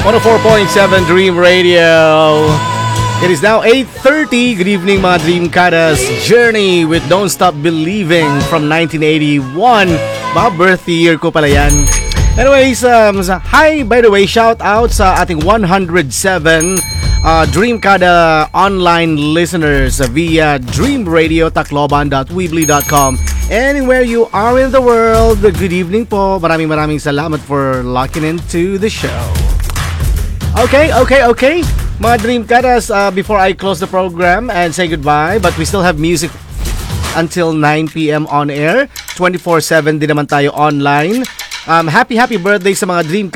104.7 Dream Radio. It is now 8:30. Good evening mga Dreamkadas. Journey with Don't Stop Believing from 1981. Mga birthday year ko pala yan. Anyways, hi by the way, shout out sa ating 107 Dreamkada online listeners via dreamradiotacloban.weebly.com. Anywhere you are in the world, good evening po. Maraming salamat for locking into the show. Okay. Mga Dreamkadas, before I close the program and say goodbye, but we still have music until 9 p.m. on air. 24/7 din naman tayo online. Happy birthday sa mga Dreamkadas.